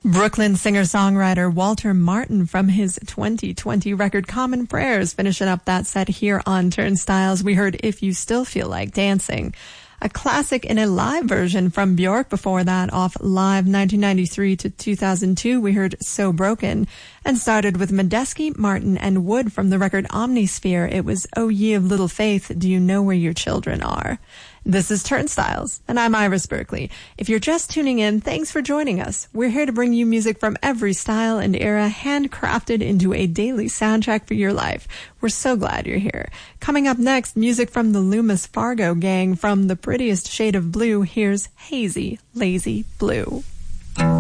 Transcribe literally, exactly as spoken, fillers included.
Brooklyn singer-songwriter Walter Martin from his twenty twenty record Common Prayers finishing up that set here on Turnstiles. We heard If You Still Feel Like Dancing. A classic in a live version from Bjork before that, off Live nineteen ninety-three to two thousand two, we heard So Broken, and started with Medeski, Martin, and Wood from the record Omnisphere. It was Oh Ye of Little Faith, Do You Know Where Your Children Are? This is Turnstiles, and I'm Iris Berkeley. If you're just tuning in, thanks for joining us. We're here to bring you music from every style and era, handcrafted into a daily soundtrack for your life. We're so glad you're here. Coming up next, music from the Loomis Fargo gang. From The Prettiest Shade of Blue, here's Hazy, Lazy Blue.